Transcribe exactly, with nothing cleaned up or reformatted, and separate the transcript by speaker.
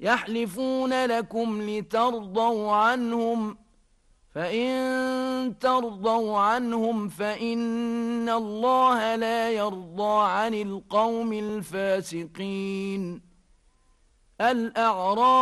Speaker 1: يحلفون لكم لترضوا عنهم، فإن ترضوا عنهم فإن الله لا يرضى عن القوم الفاسقين. الأعراف